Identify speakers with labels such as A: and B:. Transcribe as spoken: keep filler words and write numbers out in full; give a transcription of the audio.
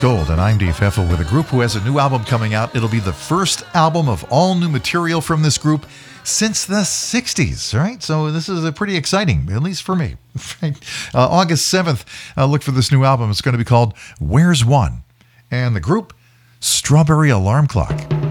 A: Gold, and I'm Dave Heffel with a group who has a new album coming out. It'll be the first album of all new material from this group since the sixties, right? So this is a pretty exciting, at least for me. uh, August seventh, uh, look for this new album. It's going to be called Where's One? And the group, Strawberry Alarm Clock.